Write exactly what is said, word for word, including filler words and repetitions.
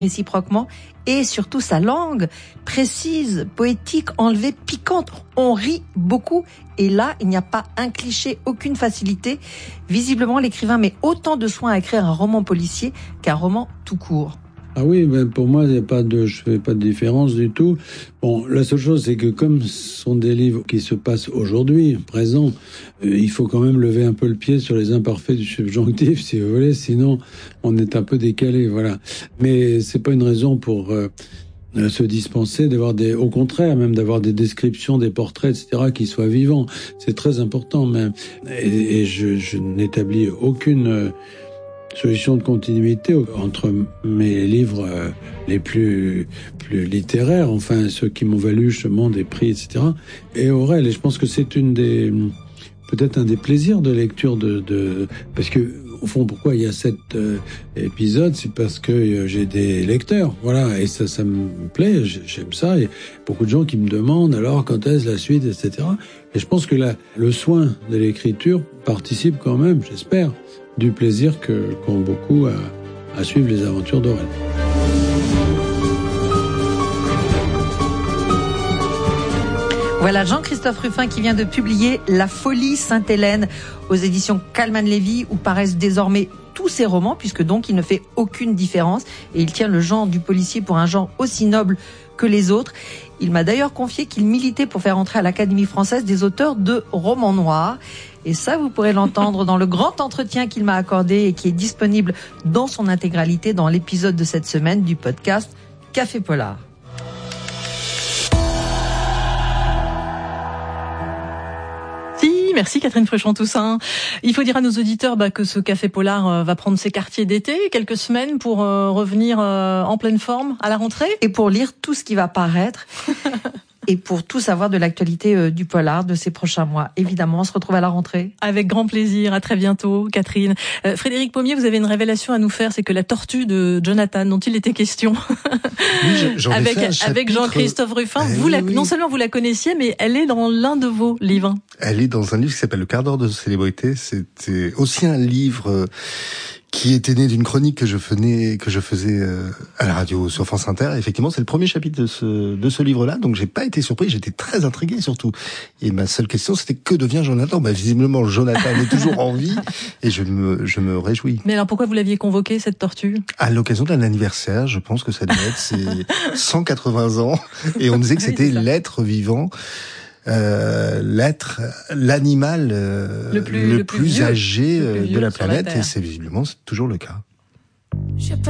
réciproquement, et surtout sa langue précise, poétique, enlevée, piquante. On rit beaucoup et là, il n'y a pas un cliché, aucune facilité. Visiblement, l'écrivain met autant de soin à écrire un roman policier qu'un roman tout court. Ah oui, ben pour moi, il y a pas de, je fais pas de différence du tout. Bon, la seule chose, c'est que comme ce sont des livres qui se passent aujourd'hui, présent, euh, il faut quand même lever un peu le pied sur les imparfaits du subjonctif, si vous voulez, sinon on est un peu décalé, voilà. Mais c'est pas une raison pour euh, se dispenser d'avoir des, au contraire, même d'avoir des descriptions, des portraits, et cetera, qui soient vivants. C'est très important, même. Et, et je, je n'établis aucune euh, solution de continuité entre mes livres euh, les plus plus littéraires, enfin ceux qui m'ont valu justement des prix, et cetera, et Aurel. Et je pense que c'est une des peut-être un des plaisirs de lecture de, de parce que au fond, pourquoi il y a cet euh, épisode, c'est parce que euh, j'ai des lecteurs, voilà, et ça, ça me plaît, j'aime ça. Il y a beaucoup de gens qui me demandent alors quand est-ce la suite, et cetera. Et je pense que la, le soin de l'écriture participe quand même, j'espère, du plaisir que qu'ont beaucoup à, à suivre les aventures d'Aurel. Voilà Jean-Christophe Rufin qui vient de publier La Folie Sainte-Hélène aux éditions Calman-Lévy, où paraissent désormais tous ses romans, puisque donc il ne fait aucune différence et il tient le genre du policier pour un genre aussi noble que les autres. Il m'a d'ailleurs confié qu'il militait pour faire entrer à l'Académie française des auteurs de romans noirs. Et ça, vous pourrez l'entendre dans le grand entretien qu'il m'a accordé et qui est disponible dans son intégralité dans l'épisode de cette semaine du podcast Café Polar. Merci Catherine Fruchon-Toussaint. Il faut dire à nos auditeurs bah, que ce Café Polar euh, va prendre ses quartiers d'été, quelques semaines pour euh, revenir euh, en pleine forme à la rentrée. Et pour lire tout ce qui va paraître et pour tout savoir de l'actualité euh, du polar de ces prochains mois. Évidemment, on se retrouve à la rentrée. Avec grand plaisir, à très bientôt Catherine. Euh, Frédéric Pommier, vous avez une révélation à nous faire, c'est que la tortue de Jonathan, dont il était question, oui, j'en ai avec, fait un avec Jean-Christophe Rufin, eh vous oui, la, oui. non seulement vous la connaissiez, mais elle est dans l'un de vos livres. Elle est dans un livre qui s'appelle Le quart d'heure de célébrité. C'était aussi un livre qui était né d'une chronique que je faisais, que je faisais à la radio sur France Inter. Et effectivement, c'est le premier chapitre de ce, de ce livre-là. Donc, j'ai pas été surpris. J'étais très intrigué, surtout. Et ma seule question, c'était que devient Jonathan? Bah, visiblement, Jonathan est toujours en vie. Et je me, je me réjouis. Mais alors, pourquoi vous l'aviez convoqué, cette tortue? À l'occasion d'un anniversaire, je pense que ça devait être ses cent quatre-vingts ans. Et on disait que c'était oui, l'être vivant. Euh, l'être, l'animal euh, le plus, le le plus, plus vieux, âgé le plus de la planète, la et c'est visiblement c'est toujours le cas.